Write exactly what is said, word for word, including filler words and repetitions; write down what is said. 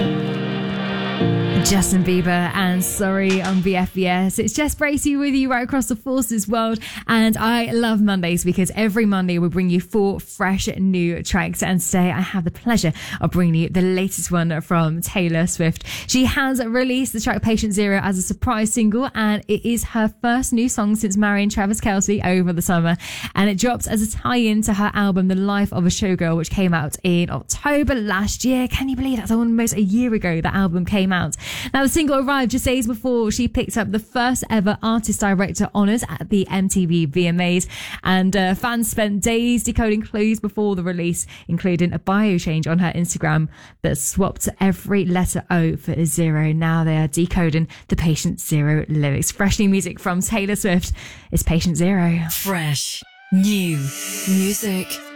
Justin Bieber and Sorry on B F B S. It's Jess Bracey with you right across the Forces world, and I love Mondays because every Monday we bring you four fresh new tracks, and today I have the pleasure of bringing you the latest one from Taylor Swift. She has released the track Patient Zero as a surprise single, and it is her first new song since marrying Travis Kelce over the summer, and it drops as a tie-in to her album The Life of a Showgirl, which came out in October last year. Can you believe that's almost a year ago the album came out? Now, the single arrived just days before she picked up the first ever Artist Director honours at the M T V V M As, and uh, fans spent days decoding clues before the release, including a bio change on her Instagram that swapped every letter O for a zero. Now they are decoding the Patient Zero lyrics. Fresh new music from Taylor Swift is Patient Zero. Fresh new music.